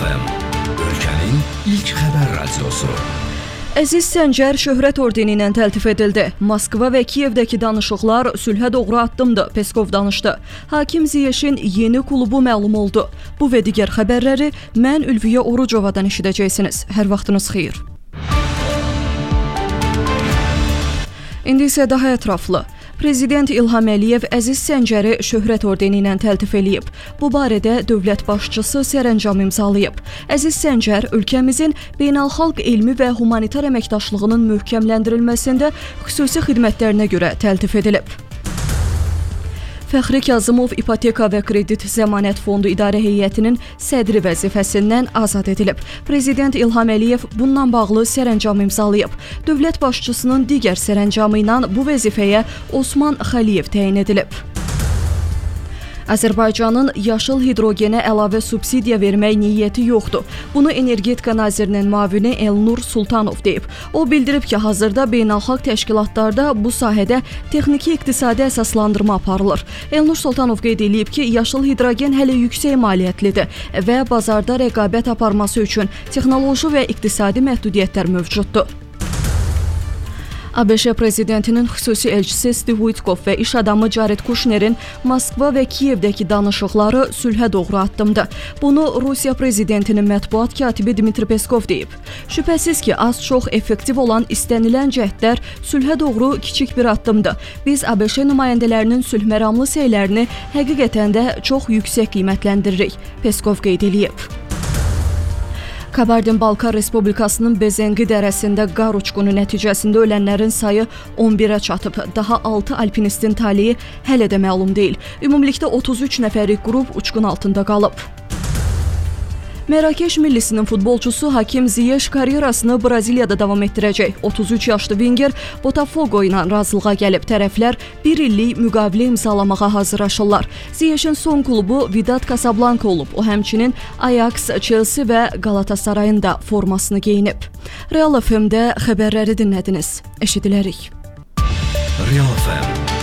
FM, ölkənin ilk xəbər radiosu. Əziz Səncər şöhrət ordeni ilə təltif edildi. Moskva və Kiyevdəki danışıqlar sülhə doğru addımdır, Peskov danışdı. Hakim Ziyeşin yeni klubu məlum oldu. Bu və digər xəbərləri mən Ülviyə Orucovadan eşidəcəksiniz. Hər vaxtınız xeyir. İndi isə daha ətraflı. Prezident İlham Əliyev Əziz Səncəri şöhrət ordeni ilə təltif eləyib. Bu barədə dövlət başçısı sərəncam imzalayıb. Əziz Səncər ölkəmizin beynəlxalq elmi və humanitar əməkdaşlığının möhkəmləndirilməsində xüsusi xidmətlərinə görə təltif edilib. Fəxri Kazımov İpoteka və Kredit Zəmanət Fondu İdarə Heyətinin sədri vəzifəsindən azad edilib. Prezident İlham Əliyev bununla bağlı sərəncam imzalayıb. Dövlət başçısının digər sərəncamı ilə bu vəzifəyə Osman Xəliyev təyin edilib. Azərbaycanın yaşıl hidrogenə əlavə subsidiya vermək niyyəti yoxdur. Bunu Energetika Nazirinin müavini Elnur Sultanov deyib. O bildirib ki, hazırda beynəlxalq təşkilatlarda bu sahədə texniki iqtisadi əsaslandırma aparılır. Elnur Sultanov qeyd edib ki, yaşıl hidrogen hələ yüksək maliyyətlidir və bazarda rəqabət aparması üçün texnoloji və iqtisadi məhdudiyyətlər mövcuddur. ABŞ prezidentinin xüsusi elçisi Steve Witkoff və iş adamı Jared Kushnerin Moskva və Kiyevdəki danışıqları sülhə doğru addımdır. Bunu Rusiya prezidentinin mətbuat katibi Dmitri Peskov deyib. Şübhəsiz ki, az-çox effektiv olan istənilən cəhdlər sülhə doğru kiçik bir addımdır. Biz ABŞ nümayəndələrinin sülhməramlı səylərini həqiqətən də çox yüksək qiymətləndiririk, Peskov qeyd edib. Kabardin-Balkar Respublikasının Bezengi dərəsində qar uçqunu nəticəsində ölənlərin sayı 11-ə çatıb. Daha 6 alpinistin taleyi hələ də məlum deyil. Ümumilikdə 33 nəfərlik qrup uçqun altında qalıb. Mərakeş millisinin futbolçusu Hakim Ziyeş karyerasını Braziliyada davam etdirəcək. 33 yaşlı Winger Botafogo ilə razılığa gəlib. Tərəflər 1 illik müqavilə imzalamağa hazırlaşırlar. Ziyeşin son klubu Wydad Casablanca olub. O həmçinin Ajax, Chelsea və Galatasarayın da formasını geyinib. Real FM-də xəbərləri dinlədiniz. Eşidilərik. Real FM